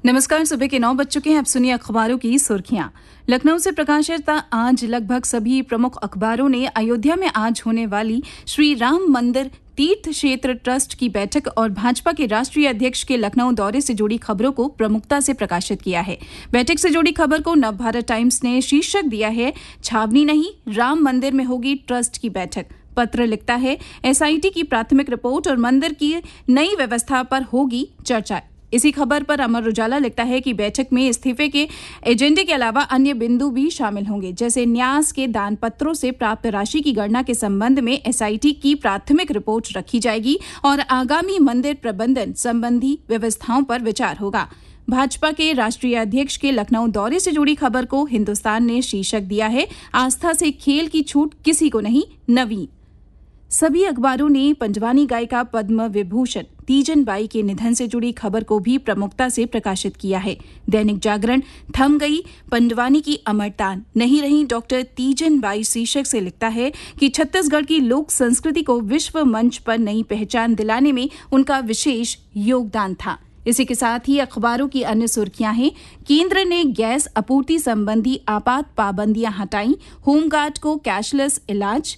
नमस्कार। सुबह के 9 बज चुके हैं। अब सुनिए अखबारों की सुर्खियां। लखनऊ से प्रकाशित आज लगभग सभी प्रमुख अखबारों ने अयोध्या में आज होने वाली श्री राम मंदिर तीर्थ क्षेत्र ट्रस्ट की बैठक और भाजपा के राष्ट्रीय अध्यक्ष के लखनऊ दौरे से जुड़ी खबरों को प्रमुखता से प्रकाशित किया है। बैठक से जुड़ी खबर को नवभारत टाइम्स ने शीर्षक दिया है, छावनी नहीं, राम मंदिर में होगी ट्रस्ट की बैठक। पत्र लिखता है, एसआईटी की प्राथमिक रिपोर्ट और मंदिर की नई व्यवस्था पर होगी चर्चा। इसी खबर पर अमर उजाला लिखता है कि बैठक में इस्तीफे के एजेंडे के अलावा अन्य बिंदु भी शामिल होंगे, जैसे न्यास के दान पत्रों से प्राप्त राशि की गणना के संबंध में एसआईटी की प्राथमिक रिपोर्ट रखी जाएगी और आगामी मंदिर प्रबंधन संबंधी व्यवस्थाओं पर विचार होगा। भाजपा के राष्ट्रीय अध्यक्ष के लखनऊ दौरे से जुड़ी खबर को हिंदुस्तान ने शीर्षक दिया है, आस्था से खेल की छूट किसी को नहीं, नवीन। सभी अखबारों ने पंजवानी गायिका पद्म विभूषण तीजन बाई के निधन से जुड़ी खबर को भी प्रमुखता से प्रकाशित किया है। दैनिक जागरण थम गई पंजवानी की अमरतान, नहीं रही डॉक्टर तीजन बाई शीर्षक से लिखता है कि छत्तीसगढ़ की लोक संस्कृति को विश्व मंच पर नई पहचान दिलाने में उनका विशेष योगदान था। इसी के साथ ही अखबारों की अन्य सुर्खियां हैं। केंद्र ने गैस आपूर्ति संबंधी आपात पाबंदियां हटाई, होमगार्ड को कैशलेस इलाज,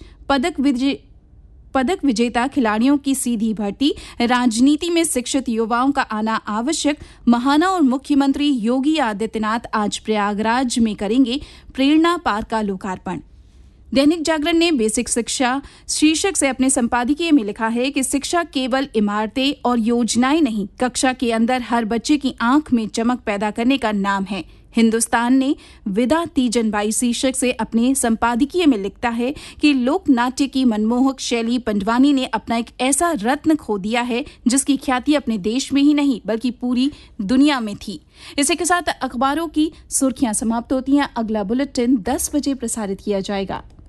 पदक विजेता खिलाड़ियों की सीधी भर्ती, राजनीति में शिक्षित युवाओं का आना आवश्यक, महाना और मुख्यमंत्री योगी आदित्यनाथ आज प्रयागराज में करेंगे प्रेरणा पार्क का लोकार्पण। दैनिक जागरण ने बेसिक शिक्षा शीर्षक से अपने संपादकीय में लिखा है कि शिक्षा केवल इमारतें और योजनाएं नहीं, कक्षा के अंदर हर बच्चे की आंख में चमक पैदा करने का नाम है। हिंदुस्तान ने विदा तीजन बाई शीर्षक से अपने संपादकीय में लिखता है कि लोक नाट्य की मनमोहक शैली पंजवानी ने अपना एक ऐसा रत्न खो दिया है जिसकी ख्याति अपने देश में ही नहीं बल्कि पूरी दुनिया में थी। इसी के साथ अखबारों की सुर्खियां समाप्त होती हैं। अगला बुलेटिन 10 बजे प्रसारित किया जाएगा।